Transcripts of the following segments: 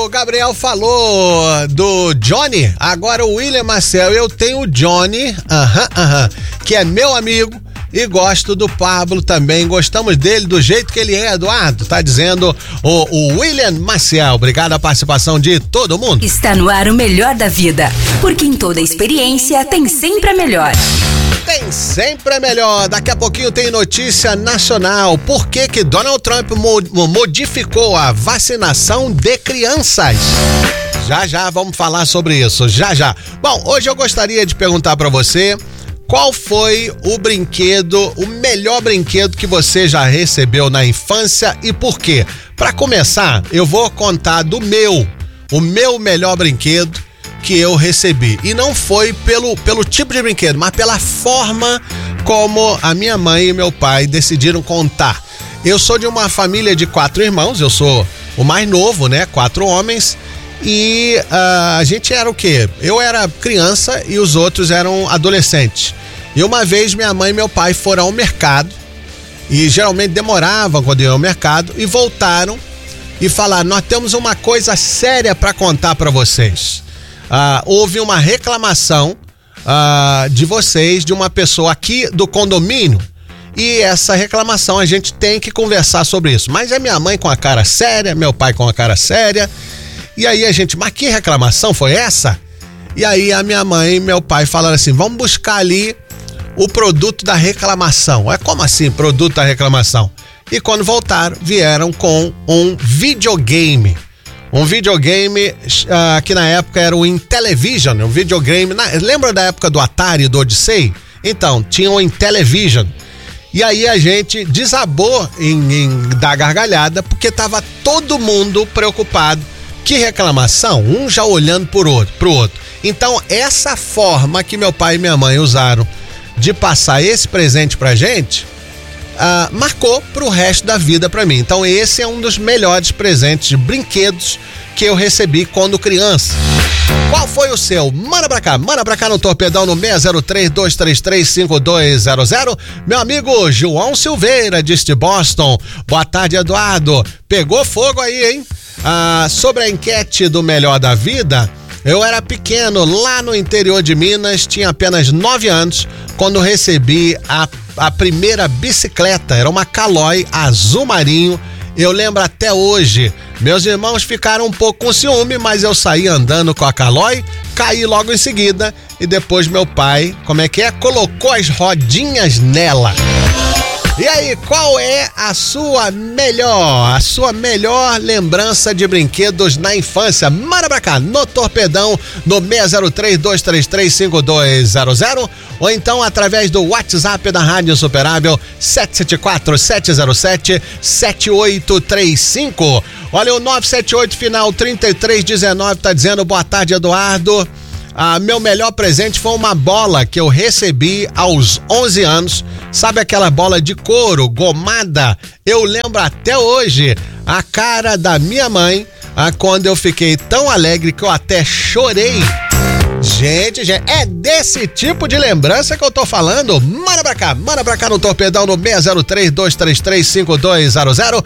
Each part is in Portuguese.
o Gabriel falou do Johnny, agora o William Marcel, eu tenho o Johnny, que é meu amigo e gosto do Pablo também, gostamos dele do jeito que ele é, Eduardo, tá dizendo o William Marcel. Obrigado a participação de todo mundo. Está no ar o melhor da vida, porque em toda experiência tem sempre a melhor. Tem sempre a melhor. Daqui a pouquinho tem notícia nacional. Por que que Donald Trump modificou a vacinação de crianças? Já vamos falar sobre isso, já. Bom, hoje eu gostaria de perguntar para você qual foi o melhor brinquedo que você já recebeu na infância e por quê? Para começar, eu vou contar o meu melhor brinquedo que eu recebi. E não foi pelo tipo de brinquedo, mas pela forma como a minha mãe e meu pai decidiram contar. Eu sou de uma família de 4 irmãos, eu sou o mais novo, né? 4 homens. E a gente era o quê? Eu era criança e os outros eram adolescentes. E uma vez minha mãe e meu pai foram ao mercado, e geralmente demoravam quando iam ao mercado, e voltaram e falaram: nós temos uma coisa séria para contar para vocês. Houve uma reclamação de vocês, de uma pessoa aqui do condomínio, e essa reclamação a gente tem que conversar sobre isso. Mas é minha mãe com a cara séria, meu pai com a cara séria, e aí a gente, mas que reclamação foi essa? E aí a minha mãe e meu pai falaram assim: vamos buscar ali o produto da reclamação. Como assim, produto da reclamação? E quando voltaram, vieram com um videogame. Um videogame que na época era o Intellivision, um videogame. Lembra da época do Atari, do Odyssey? Então, tinha o Intellivision. E aí a gente desabou em dar gargalhada, porque tava todo mundo preocupado. Que reclamação? Um já olhando pro outro. Então, essa forma que meu pai e minha mãe usaram de passar esse presente pra gente, marcou pro resto da vida pra mim. Então esse é um dos melhores presentes de brinquedos que eu recebi quando criança. Qual foi o seu? Manda pra cá no Torpedão no 603-233-5200. Meu amigo João Silveira, de Boston. Boa tarde, Eduardo. Pegou fogo aí, hein? Sobre a enquete do melhor da vida, eu era pequeno, lá no interior de Minas, tinha apenas 9 anos, quando recebi a primeira bicicleta. Era uma Caloi azul marinho. Eu lembro até hoje. Meus irmãos ficaram um pouco com ciúme, mas eu saí andando com a Caloi, caí logo em seguida e depois meu pai, colocou as rodinhas nela. E aí, qual é a sua melhor lembrança de brinquedos na infância? Manda pra cá no Torpedão no 603-233-5200 ou então através do WhatsApp da Rádio Superável 774-707-7835. Olha, o 978 final 3319 tá dizendo: boa tarde, Eduardo. Meu melhor presente foi uma bola que eu recebi aos 11 anos. Sabe aquela bola de couro, gomada? Eu lembro até hoje a cara da minha mãe quando eu fiquei tão alegre que eu até chorei. Gente, é desse tipo de lembrança que eu tô falando. Manda pra cá no Torpedão no 603-233-5200,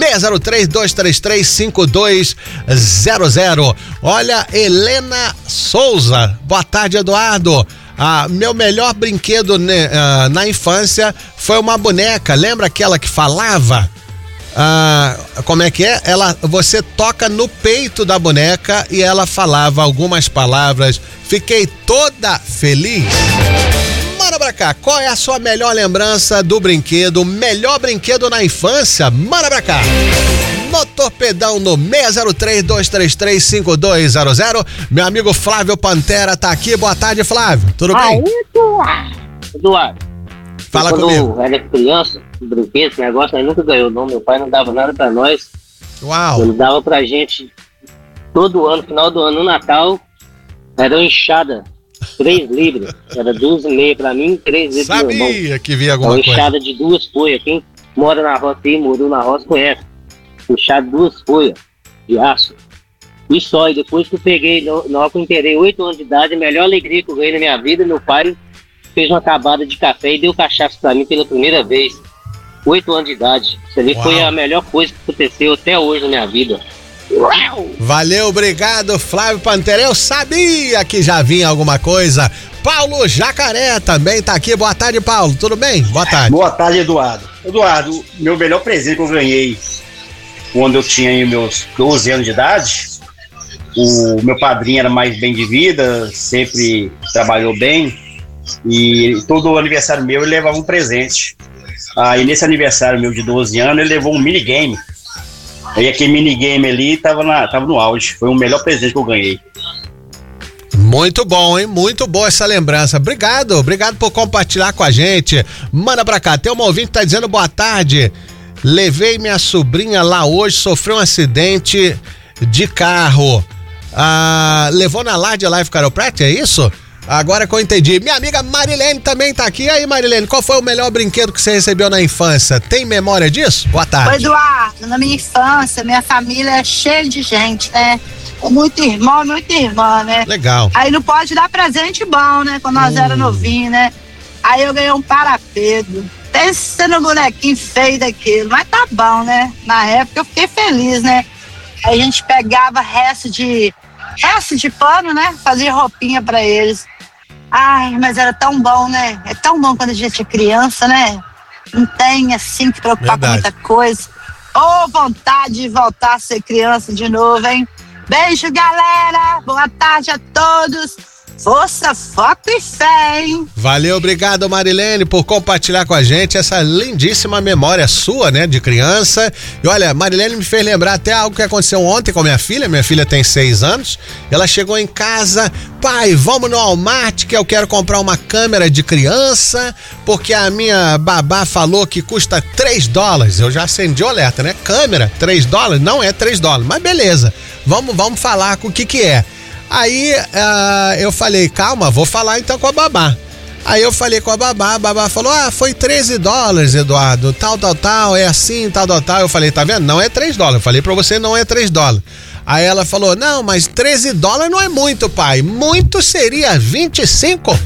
603-233-5200. Olha, Helena Souza, boa tarde, Eduardo. Meu melhor brinquedo na infância foi uma boneca. Lembra aquela que falava? Como é que é? Você toca no peito da boneca e ela falava algumas palavras. Fiquei toda feliz. Manda pra cá, qual é a sua melhor lembrança do brinquedo? Melhor brinquedo na infância? Manda pra cá no Torpedão no 603-233-5200. Meu amigo Flávio Pantera tá aqui. Boa tarde, Flávio. Tudo bem? Eduardo. Fala comigo. Quando eu era criança, brinquedo, esse negócio, nós nunca ganhou, não. Meu pai não dava nada pra nós. Uau. Ele dava pra gente todo ano, final do ano, no Natal, era uma enxada, 3 libras. Era 2,5 pra mim, 3 libras pro meu irmão. Sabia que via alguma coisa. Uma enxada de 2 folhas. Quem mora na roça e morou na roça conhece. Enxada de 2 folhas de aço. E só, e depois que eu peguei, na hora que eu inteirei 8 anos de idade, a melhor alegria que eu ganhei na minha vida, meu pai fez uma acabada de café e deu cachaça pra mim pela primeira vez. 8 anos de idade. Isso ali foi a melhor coisa que aconteceu até hoje na minha vida. Valeu, obrigado, Flávio Pantera. Eu sabia que já vinha alguma coisa. Paulo Jacaré também tá aqui. Boa tarde, Paulo. Tudo bem? Boa tarde. Boa tarde, Eduardo. Eduardo, meu melhor presente que eu ganhei quando eu tinha meus 12 anos de idade, o meu padrinho era mais bem de vida, sempre trabalhou bem, e todo aniversário meu ele levava um presente. E nesse aniversário meu de 12 anos, ele levou um minigame. E aquele minigame ali tava no auge. Foi o melhor presente que eu ganhei. Muito bom, hein? Muito boa essa lembrança. Obrigado por compartilhar com a gente. Manda pra cá. Tem uma ouvinte que tá dizendo boa tarde. Levei minha sobrinha lá hoje, sofreu um acidente de carro. Levou na Live Chiropractic, é isso? Agora que eu entendi. Minha amiga Marilene também tá aqui. E aí, Marilene, qual foi o melhor brinquedo que você recebeu na infância? Tem memória disso? Boa tarde. Oi, Eduardo, na minha infância, minha família é cheia de gente, né? Muito irmão, muita irmã, né? Legal. Aí não pode dar presente bom, né? Quando nós era novinhos, né? Aí eu ganhei um parapedo. Pensa no bonequinho feio daquilo, mas tá bom, né? Na época eu fiquei feliz, né? Aí a gente pegava resto de pano, né? Fazia roupinha pra eles. Ai, mas era tão bom, né? É tão bom quando a gente é criança, né? Não tem, assim, que preocupar com muita coisa. Ô, vontade de voltar a ser criança de novo, hein? Beijo, galera! Boa tarde a todos! Força, foco e fé, hein? Valeu, obrigado, Marilene, por compartilhar com a gente essa lindíssima memória sua, né, de criança. E olha, Marilene me fez lembrar até algo que aconteceu ontem com a minha filha tem 6 anos. Ela chegou em casa, pai, vamos no Walmart que eu quero comprar uma câmera de criança, porque a minha babá falou que custa $3. Eu já acendi o alerta, né? Câmera, $3? Não é $3, mas beleza, vamos falar com o que é. Aí eu falei, calma, vou falar então com a babá. Aí eu falei com a babá falou, foi $13, Eduardo, tal, é assim, tal. Eu falei, tá vendo? Não é $3, eu falei pra você, não é $3. Aí ela falou, não, mas $13 não é muito, pai, muito seria 25.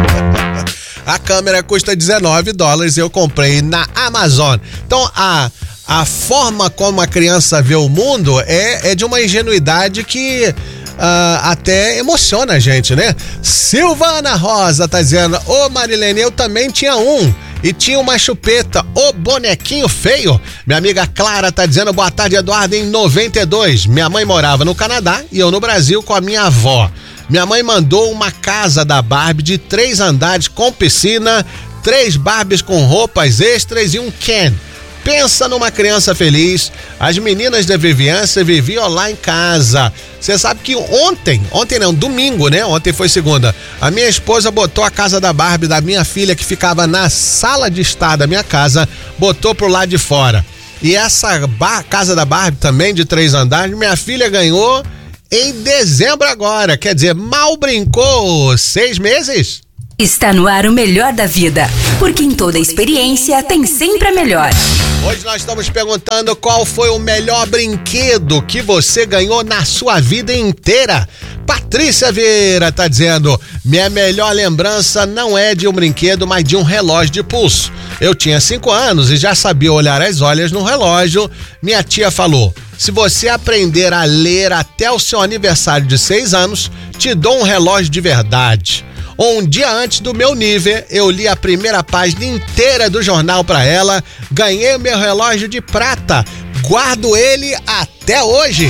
A câmera custa $19, eu comprei na Amazon. Então a forma como a criança vê o mundo é de uma ingenuidade que até emociona a gente, né? Silvana Rosa tá dizendo, ô Marilene, eu também tinha um e tinha uma chupeta, ô bonequinho feio. Minha amiga Clara tá dizendo, boa tarde, Eduardo, em 92, minha mãe morava no Canadá e eu no Brasil com a minha avó. Minha mãe mandou uma casa da Barbie de 3 andares com piscina, 3 Barbies com roupas extras e um Ken. Pensa numa criança feliz. As meninas da Viviança viviam lá em casa. Você sabe que ontem não, domingo, né? Ontem foi segunda. A minha esposa botou a casa da Barbie da minha filha, que ficava na sala de estar da minha casa, botou pro lado de fora. E essa casa da Barbie também, de 3 andares, minha filha ganhou em dezembro agora. Quer dizer, mal brincou 6 meses. Está no ar o melhor da vida, porque em toda experiência tem sempre a melhor. Hoje nós estamos perguntando qual foi o melhor brinquedo que você ganhou na sua vida inteira. Patrícia Vieira tá dizendo, minha melhor lembrança não é de um brinquedo, mas de um relógio de pulso. Eu tinha 5 anos e já sabia olhar as horas no relógio. Minha tia falou, se você aprender a ler até o seu aniversário de 6 anos, te dou um relógio de verdade. Um dia antes do meu nível, eu li a primeira página inteira do jornal pra ela, ganhei o meu relógio de prata, guardo ele até hoje.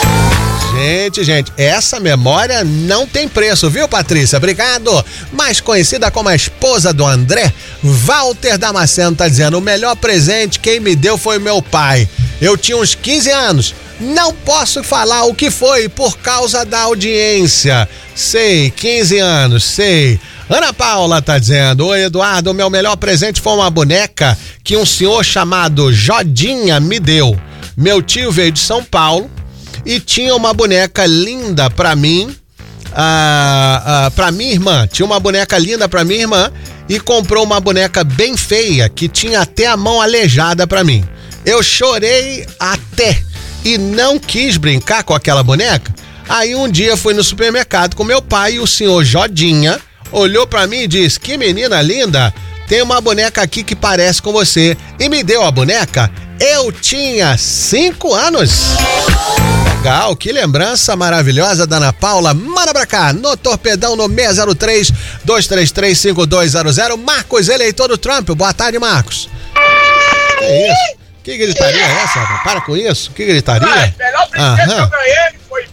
Gente, essa memória não tem preço, viu, Patrícia? Obrigado. Mais conhecida como a esposa do André, Walter Damasceno tá dizendo, o melhor presente quem me deu foi meu pai. Eu tinha uns 15 anos. Não posso falar o que foi por causa da audiência. Sei, 15 anos, sei. Ana Paula tá dizendo, oi Eduardo, o meu melhor presente foi uma boneca que um senhor chamado Jodinha me deu. Meu tio veio de São Paulo e tinha uma boneca linda pra mim, pra minha irmã. Tinha uma boneca linda pra minha irmã e comprou uma boneca bem feia que tinha até a mão aleijada pra mim. Eu chorei até e não quis brincar com aquela boneca. Aí um dia fui no supermercado com meu pai e o senhor Jodinha olhou pra mim e disse, que menina linda, tem uma boneca aqui que parece com você, e me deu a boneca. Eu tinha 5 anos. legal, que lembrança maravilhosa da Ana Paula. Manda pra cá, no Torpedão, no 603-233-5200. Marcos, eleitor do Trump. Boa tarde, Marcos. Que é isso? Que gritaria é essa, rapaz? Para com isso. Que gritaria? O melhor brinquedo que eu ganhei foi em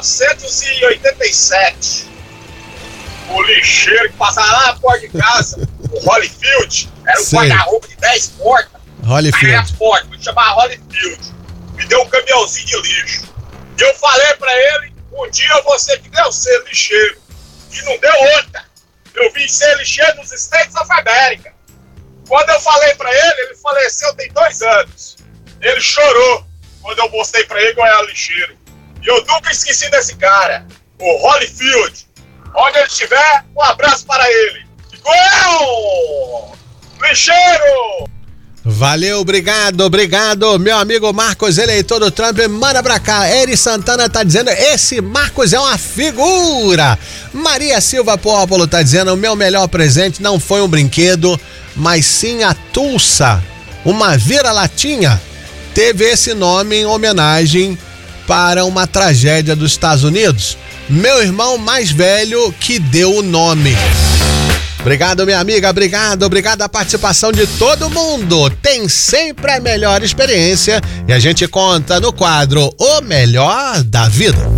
1987. O lixeiro que passava lá na porta de casa, o Holyfield, era um guarda-roupa de 10 portas. Holyfield. Vou chamar Holyfield. Me deu um caminhãozinho de lixo. E eu falei pra ele, um dia você que deu ser lixeiro. E não deu outra. Eu vim ser lixeiro nos States of America. Quando eu falei pra ele, ele faleceu tem 2 anos. Ele chorou quando eu mostrei pra ele que eu era lixeiro. E eu nunca esqueci desse cara, o Holyfield. Onde ele estiver, um abraço para ele. Gol! Lixeiro! Valeu, obrigado, meu amigo Marcos, eleitor do Trump, manda pra cá. Eri Santana tá dizendo, esse Marcos é uma figura. Maria Silva Pópolo tá dizendo, o meu melhor presente não foi um brinquedo, mas sim a Tulsa, uma vira-latinha. Teve esse nome em homenagem para uma tragédia dos Estados Unidos. Meu irmão mais velho que deu o nome. Obrigado, minha amiga, obrigado a participação de todo mundo. Tem sempre a melhor experiência e a gente conta no quadro O Melhor da Vida.